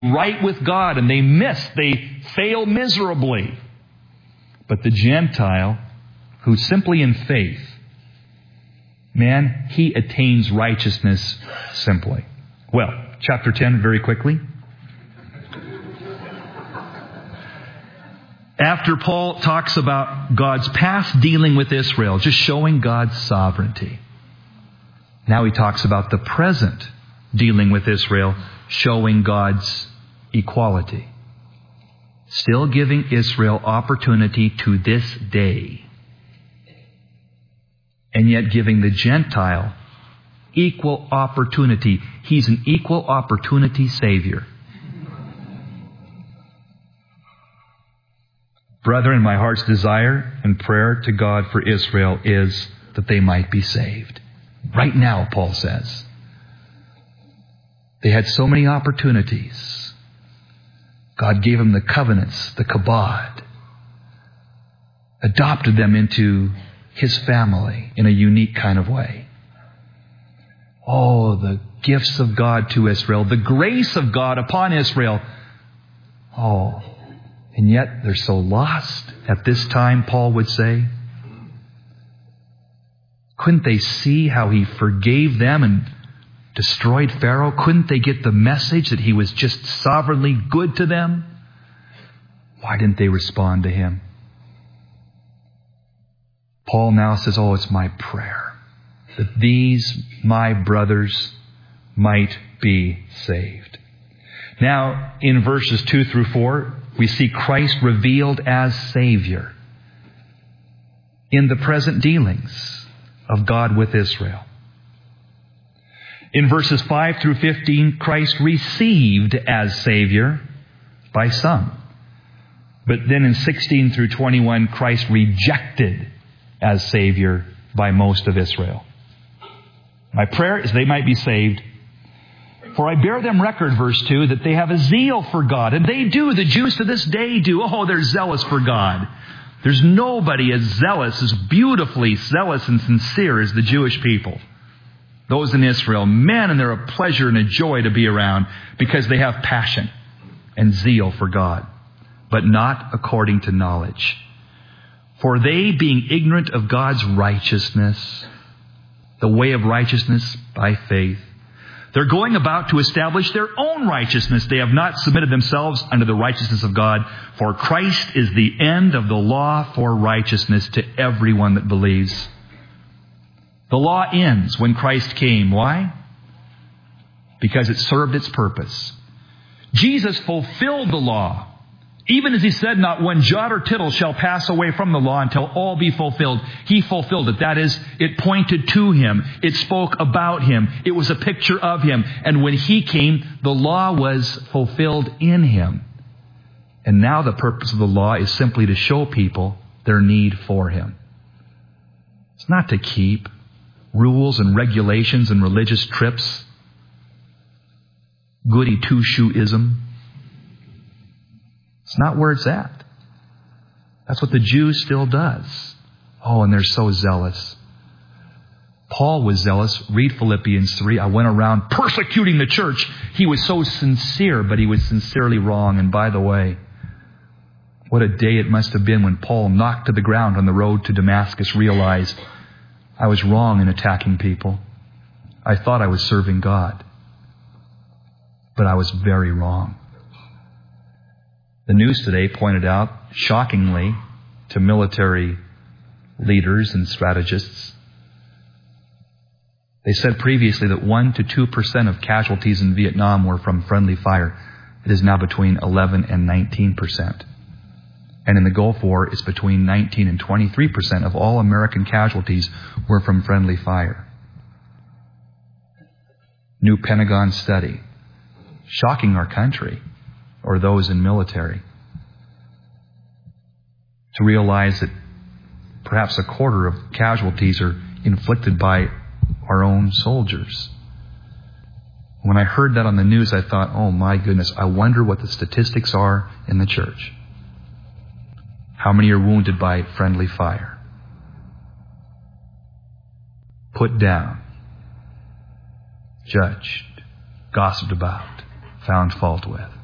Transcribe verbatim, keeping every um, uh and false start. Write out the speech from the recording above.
right with God, and they miss, they fail miserably. But the Gentile, who's simply in faith, man, he attains righteousness simply. Well, chapter ten, very quickly. After Paul talks about God's past dealing with Israel, just showing God's sovereignty. Now he talks about the present dealing with Israel, showing God's equality. Still giving Israel opportunity to this day. And yet giving the Gentile equal opportunity. He's an equal opportunity Savior. Brethren, my heart's desire and prayer to God for Israel is that they might be saved. Right now, Paul says. They had so many opportunities. God gave them the covenants, the kabod. Adopted them into His family in a unique kind of way. Oh, the gifts of God to Israel. The grace of God upon Israel. Oh, and yet they're so lost at this time, Paul would say. Couldn't they see how He forgave them and destroyed Pharaoh? Couldn't they get the message that He was just sovereignly good to them? Why didn't they respond to Him? Paul now says, oh, it's my prayer that these, my brothers, might be saved. Now, in verses two through four, we see Christ revealed as Savior in the present dealings of God with Israel. In verses five through fifteen, Christ received as Savior by some. But then in sixteen through twenty-one, Christ rejected as Savior by most of Israel. My prayer is they might be saved. For I bear them record, verse two, that they have a zeal for God. And they do. The Jews to this day do. Oh, they're zealous for God. There's nobody as zealous, as beautifully zealous and sincere as the Jewish people. Those in Israel, man, and they're a pleasure and a joy to be around because they have passion and zeal for God, but not according to knowledge. For they, being ignorant of God's righteousness, the way of righteousness by faith, they're going about to establish their own righteousness. They have not submitted themselves unto the righteousness of God. For Christ is the end of the law for righteousness to everyone that believes. The law ends when Christ came. Why? Because it served its purpose. Jesus fulfilled the law. Even as He said, not one jot or tittle shall pass away from the law until all be fulfilled. He fulfilled it. That is, it pointed to Him. It spoke about Him. It was a picture of Him. And when He came, the law was fulfilled in Him. And now the purpose of the law is simply to show people their need for Him. It's not to keep rules and regulations and religious trips. Goody two-shoeism. It's not where it's at. That's what the Jew still does. Oh, and they're so zealous. Paul was zealous. Read Philippians three. I went around persecuting the church. He was so sincere, but he was sincerely wrong. And by the way, what a day it must have been when Paul, knocked to the ground on the road to Damascus, realized, I was wrong in attacking people. I thought I was serving God. But I was very wrong. The news today pointed out, shockingly, to military leaders and strategists. They said previously that one to two percent of casualties in Vietnam were from friendly fire. It is now between eleven and nineteen percent. And in the Gulf War, it's between nineteen and twenty-three percent of all American casualties were from friendly fire. New Pentagon study. Shocking our country, or those in military, to realize that perhaps a quarter of casualties are inflicted by our own soldiers. When I heard that on the news, I thought, oh my goodness, I wonder what the statistics are in the church. How many are wounded by friendly fire? Put down, judged, gossiped about, found fault with.